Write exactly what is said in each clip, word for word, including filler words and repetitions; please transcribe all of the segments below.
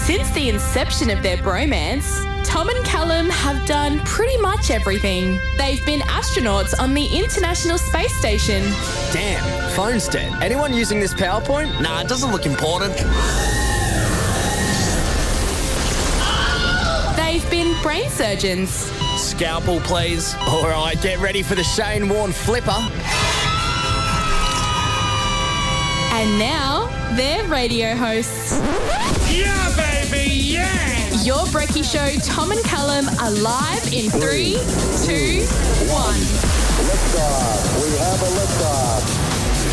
Since the inception of their bromance, Tom and Callum have done pretty much everything. They've been astronauts on the International Space Station. Damn, phone's dead. Anyone using this PowerPoint? Nah, it doesn't look important. They've been brain surgeons. Scalpel, please. All right, get ready for the Shane Warne flipper. And now, they're radio hosts. Yeah, baby, yeah! Your Brekkie Show, Tom and Callum, are live in three, two, one. Liftoff. We have a liftoff.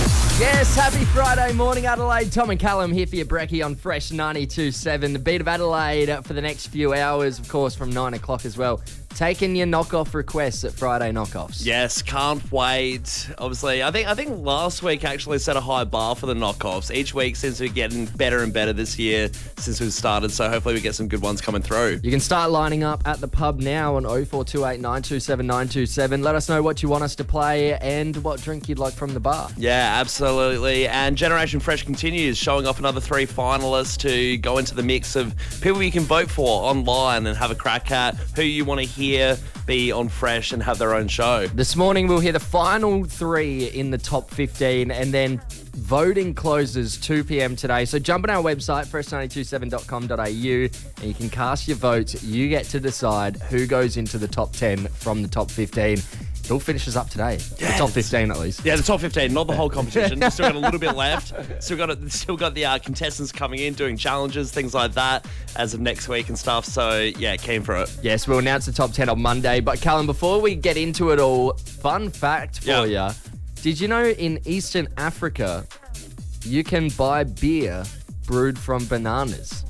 Yes, happy Friday morning, Adelaide. Tom and Callum here for your Brekkie on Fresh ninety-two point seven. The beat of Adelaide for the next few hours, of course, from nine o'clock as well. Taking your knockoff requests at Friday Knockoffs. Yes, can't wait. Obviously, I think I think last week actually set a high bar for the knockoffs. Each week seems to be getting better and better this year since we've started, so hopefully we get some good ones coming through. You can start lining up at the pub now on oh four two eight, nine two seven, nine two seven. Let us know what you want us to play and what drink you'd like from the bar. Yeah, absolutely. And Generation Fresh continues, showing off another three finalists to go into the mix of people you can vote for online and have a crack at, who you want to hear be on Fresh and have their own show. This morning we'll hear the final three in the top fifteen, and then voting closes two p.m. today. So jump on our website, fresh nine two seven dot com dot a u, and you can cast your votes. You get to decide who goes into the top ten from the top fifteen. It all finishes up today. Yes. The top fifteen at least. Yeah, the top fifteen, not the whole competition. Still got a little bit left. Still got a, still got the uh, contestants coming in, doing challenges, things like that, as of next week and stuff. So, yeah, keen for it. Yes, we'll announce the top ten on Monday. But Callum, before we get into it all, fun fact for Yeah. you. Did you know in Eastern Africa, you can buy beer brewed from bananas?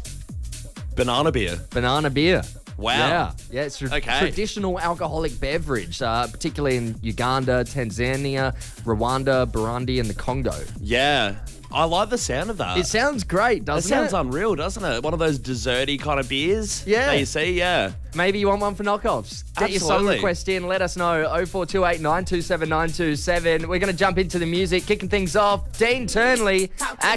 Banana beer. Banana beer. Wow. Yeah, yeah, it's a Okay. traditional alcoholic beverage, uh, particularly in Uganda, Tanzania, Rwanda, Burundi, and the Congo. Yeah. I like the sound of that. It sounds great, It doesn't sounds it? unreal, doesn't it? One of those desserty kind of beers Yeah. that you see, yeah. Maybe you want one for knockoffs. Get your song Absolutely. request in. Let us know. oh four two eight, nine two seven, nine two seven. We're going to jump into the music, kicking things off. Dean Turnley.